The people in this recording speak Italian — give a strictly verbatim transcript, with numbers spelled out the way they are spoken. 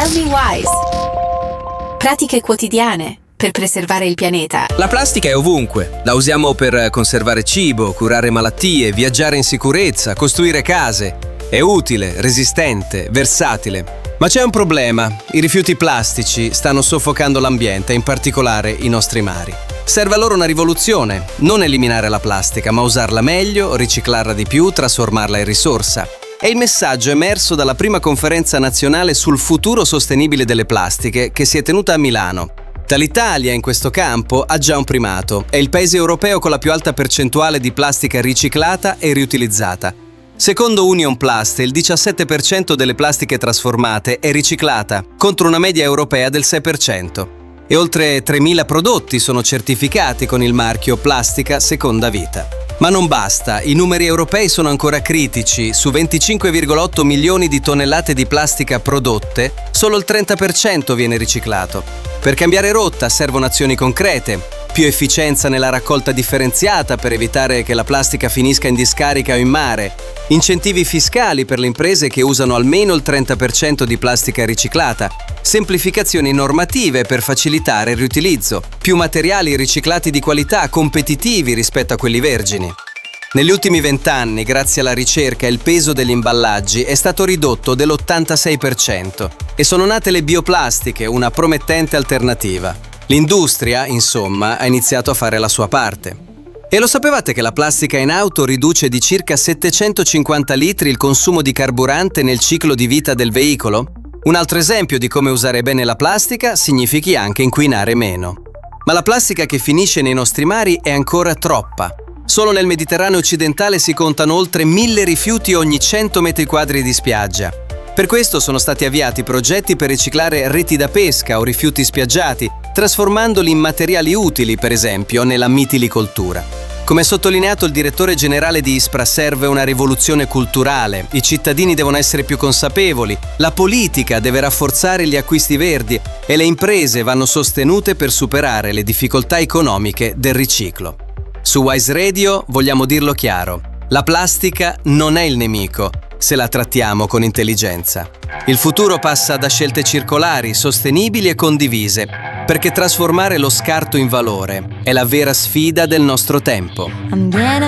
Tell Me Wise. Pratiche quotidiane per preservare il pianeta. La plastica è ovunque. La usiamo per conservare cibo, curare malattie, viaggiare in sicurezza, costruire case. È utile, resistente, versatile. Ma c'è un problema. I rifiuti plastici stanno soffocando l'ambiente, in particolare i nostri mari. Serve allora una rivoluzione. Non eliminare la plastica, ma usarla meglio, riciclarla di più, trasformarla in risorsa. È il messaggio emerso dalla prima conferenza nazionale sul futuro sostenibile delle plastiche che si è tenuta a Milano. L'Italia in questo campo ha già un primato. È il paese europeo con la più alta percentuale di plastica riciclata e riutilizzata. Secondo Union Plast, il diciassette per cento delle plastiche trasformate è riciclata, contro una media europea del sei per cento. E oltre tremila prodotti sono certificati con il marchio Plastica Seconda Vita. Ma non basta, i numeri europei sono ancora critici. Su venticinque virgola otto milioni di tonnellate di plastica prodotte, solo il trenta per cento viene riciclato. Per cambiare rotta servono azioni concrete, più efficienza nella raccolta differenziata per evitare che la plastica finisca in discarica o in mare, incentivi fiscali per le imprese che usano almeno il trenta per cento di plastica riciclata, semplificazioni normative per facilitare il riutilizzo, più materiali riciclati di qualità, competitivi rispetto a quelli vergini. Negli ultimi vent'anni, grazie alla ricerca, il peso degli imballaggi è stato ridotto dell'ottantasei per cento e sono nate le bioplastiche, una promettente alternativa. L'industria, insomma, ha iniziato a fare la sua parte. E lo sapevate che la plastica in auto riduce di circa settecentocinquanta litri il consumo di carburante nel ciclo di vita del veicolo? Un altro esempio di come usare bene la plastica significhi anche inquinare meno. Ma la plastica che finisce nei nostri mari è ancora troppa. Solo nel Mediterraneo occidentale si contano oltre mille rifiuti ogni cento metri quadri di spiaggia. Per questo sono stati avviati progetti per riciclare reti da pesca o rifiuti spiaggiati, trasformandoli in materiali utili, per esempio, nella mitilicoltura. Come ha sottolineato il direttore generale di ISPRA, serve una rivoluzione culturale, i cittadini devono essere più consapevoli, la politica deve rafforzare gli acquisti verdi e le imprese vanno sostenute per superare le difficoltà economiche del riciclo. Su Wise Radio vogliamo dirlo chiaro, la plastica non è il nemico, se la trattiamo con intelligenza. Il futuro passa da scelte circolari, sostenibili e condivise, perché trasformare lo scarto in valore è la vera sfida del nostro tempo.